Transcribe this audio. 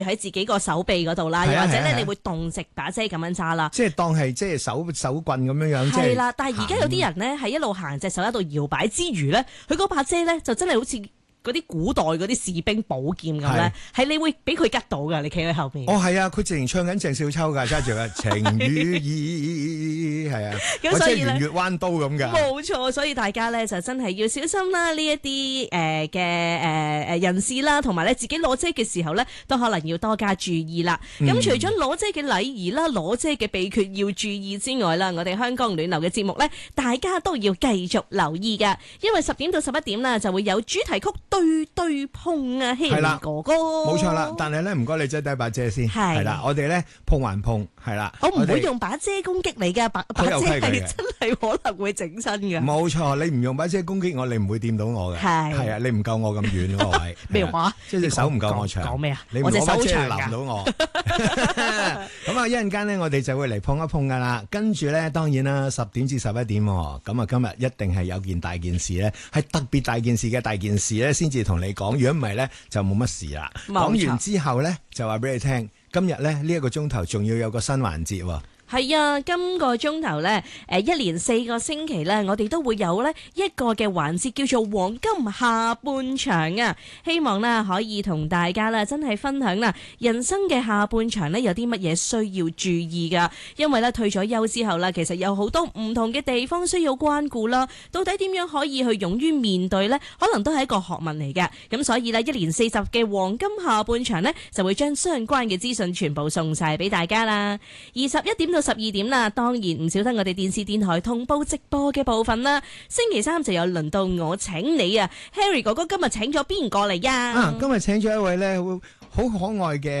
喺自己個手臂嗰度啦，又或者咧你會動直把遮咁樣揸啦， 即係當係即係手棍咁樣樣。 係啦，但係而家有啲人咧係一路行隻手喺度搖擺之餘咧，佢嗰把遮咧就真係好似嗰啲古代嗰啲士兵寶劍咁咧，係你會俾佢吉到噶，你企喺後邊。 哦，係啊，佢直情唱緊鄭少秋噶，揸住嘅情與義，係啊， 咁所以咧， 圓月彎刀咁噶。 冇錯，所以大家咧就真係要小心啦，呢一啲嘅人士啦，同埋咧自己攞遮嘅時候咧，都可能要多加注意啦。咁除咗攞遮嘅禮儀啦，攞遮嘅秘訣要注意之外啦，我哋香港暖流嘅節目咧，大家都要繼續留意噶，因為10點到11點啦，就會有主題曲。對對碰啊，希兒哥哥， 冇錯啦。但係咧，唔該你擠低把遮先，係啦，我哋咧碰還碰，係啦。 我唔會用把遮攻擊你噶，把遮係真係可能會整親嘅。 冇錯，你唔用把遮攻擊我，你唔會掂到我嘅。係啊，你唔夠我咁遠嗰位。 咩話？ 即係隻手唔夠我長。 講咩啊？ 你唔攞把遮攬到我。咁啊，一陣間咧，我哋就會嚟碰一碰噶啦。跟住咧，當然啦，10點至11點。咁啊，今日一定係有件大件事咧，係特別大件事嘅大件事咧，先至同你講。如果唔係咧，就冇乜事啦。講完之後咧，就話俾你聽，今日咧呢一個鐘頭仲要有個新環節喎。 係啊，今個鐘頭咧，一連4個星期咧，我哋都會有咧一個嘅環節叫做黃金下半場啊！希望咧可以同大家咧真係分享啦，人生嘅下半場咧有啲乜嘢需要注意噶？因為咧退咗休之後啦，其實有好多唔同嘅地方需要關顧啦。到底點樣可以去勇於面對呢？可能都係一個學問嚟嘅。咁所以咧，一連40嘅黃金下半場呢，就會將相關嘅資訊全部送晒俾大家啦。21點到12點啦，當然唔少得我哋電視電台同步直播嘅部分啦。星期3就有輪到我請你啊 ，Harry 哥哥今日請咗邊個嚟呀？ 今日請咗一位咧好可愛嘅。